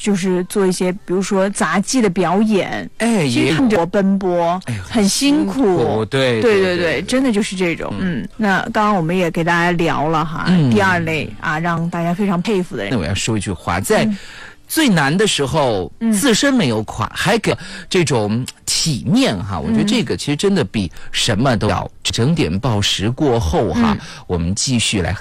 就是做一些比如说杂技的表演，也看着奔波，很辛苦，对，真的就是这种。那刚刚我们也给大家聊了哈，第二类啊，让大家非常佩服的人。 那我要说一句话，在最难的时候，自身没有垮，还给这种体面哈，我觉得这个其实真的比什么都要。整点报时过后哈，我们继续来。